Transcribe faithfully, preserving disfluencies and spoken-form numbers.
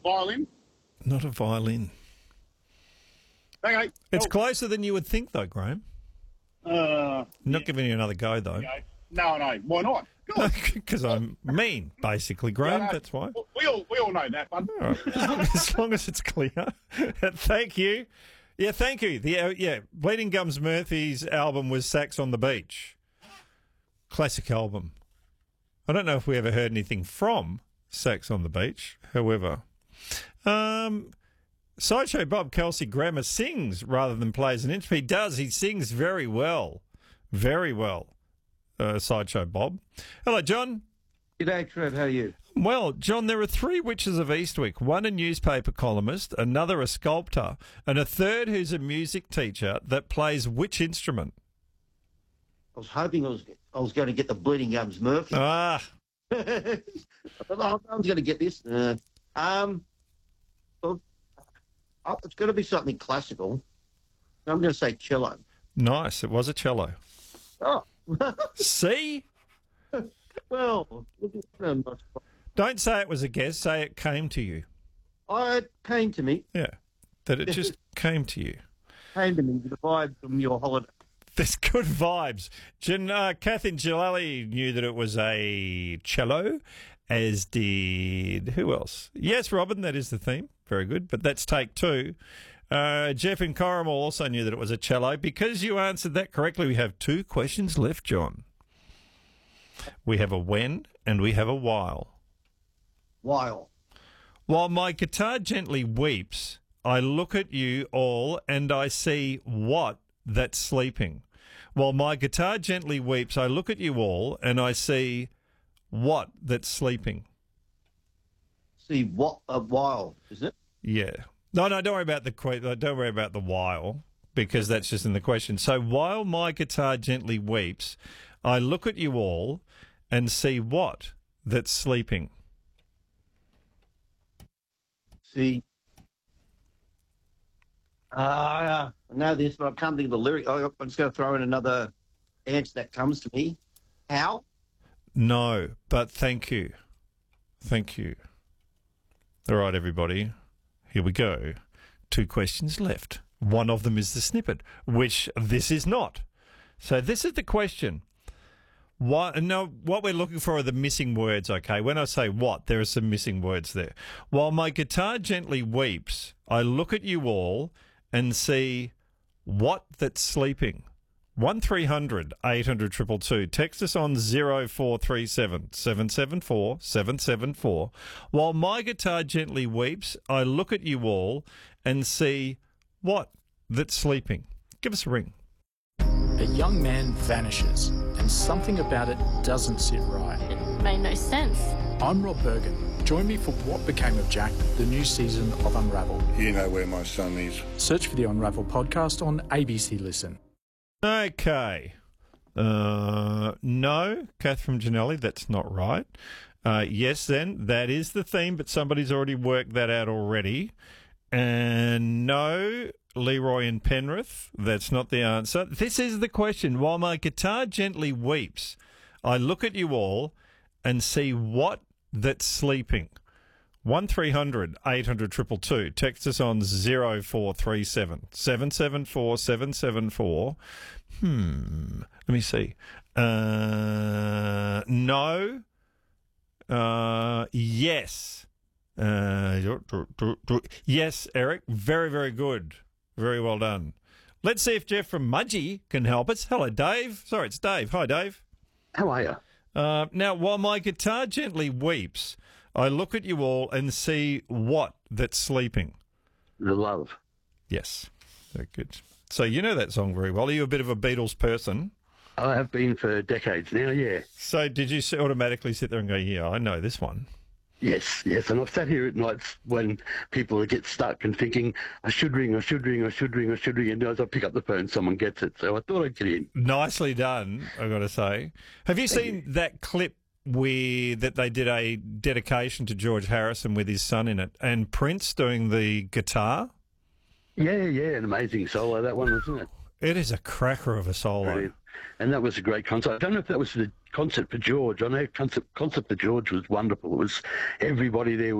Violin. Not a violin. Okay. It's cool. closer than you would think, though, Graham. Uh, Not yeah. giving you another go, though. Okay. No, no. Why not? Good. Because I'm mean, basically, Graham. Yeah, no, That's why. We all we all know that one. All right. As long as, long as it's clear. Thank you. Yeah, thank you. The uh, yeah, Bleeding Gums Murphy's album was Sax on the Beach. Classic album. I don't know if we ever heard anything from Sax on the Beach. However, um, Sideshow Bob Kelsey Grammer sings rather than plays an instrument. He does. He sings very well. Very well. Uh, Sideshow Bob. Hello, John. G'day, Trev. How are you? Well, John, there are three witches of Eastwick. One a newspaper columnist, another a sculptor, and a third who's a music teacher that plays which instrument? I was hoping I was I was going to get the Bleeding Gums Murphy. Ah. I thought, I was going to get this. Uh, um, well, oh, it's going to be something classical. I'm going to say cello. Nice. It was a cello. Oh. See? Well, um, Don't say it was a guess. Say it came to you. I it came to me. Yeah. That it just came to you. Came to me the vibe from your holiday. There's good vibes. Jan, uh, Kath and Jalali knew that it was a cello, as did... Who else? Yes, Robin, that is the theme. Very good. But that's take two. Uh, Jeff and Corrimal also knew that it was a cello. Because you answered that correctly, we have two questions left, John. We have a when and we have a while. While. While my guitar gently weeps, I look at you all and I see what that's sleeping. While my guitar gently weeps, I look at you all and I see what that's sleeping. See what a while, is it? Yeah. No, no, don't worry about the que- don't worry about the while, because that's just in the question. So while my guitar gently weeps, I look at you all and see what that's sleeping. See. Ah, I know this, but I can't think of the lyric. Oh, I'm just going to throw in another answer that comes to me. How? No, but thank you. Thank you. All right, everybody. Here we go. Two questions left. One of them is the snippet, which this is not. So this is the question. What, no, what we're looking for are the missing words, okay? When I say what, there are some missing words there. While my guitar gently weeps, I look at you all and see what that's sleeping. one three hundred eight hundred two two two. Text us on zero four three seven seven seven four seven seven four. While my guitar gently weeps, I look at you all and see what that's sleeping. Give us a ring. A young man vanishes, and something about it doesn't sit right. It made no sense. I'm Rob Bergen. Join me for What Became of Jack, the new season of Unravel. You know where my son is. Search for the Unravel podcast on A B C Listen. Okay. Uh, no, Kath from Janelli, that's not right. Uh, yes, then, that is the theme, but somebody's already worked that out already. And no, Leroy and Penrith, that's not the answer. This is the question. While my guitar gently weeps, I look at you all and see what that's sleeping. one three hundred eight hundred two two two. Text us on zero four three seven seven seven four seven seven four. Hmm. Let me see. Uh, no. Uh, yes. Uh, yes, Eric. Very, very good. Very well done. Let's see if Jeff from Mudgee can help us. Hello, Dave. Sorry, it's Dave. Hi, Dave. How are you? Uh, now, while my guitar gently weeps, I look at you all and see what that's sleeping. The love. Yes. Very good. So you know that song very well. Are you a bit of a Beatles person? I have been for decades now, yeah. So did you automatically sit there and go, yeah, I know this one? Yes, yes. And I've sat here at nights when people get stuck and thinking, I should ring, I should ring, I should ring, I should ring. And as I pick up the phone, someone gets it. So I thought I'd get in. Nicely done, I've got to say. Have you Thank seen you. that clip where that they did a dedication to George Harrison with his son in it and Prince doing the guitar? Yeah, yeah. An amazing solo, that one, wasn't it? It is a cracker of a solo. Brilliant. And that was a great concert. I don't know if that was the concert for George. I know concert, concert for George was wonderful. It was everybody there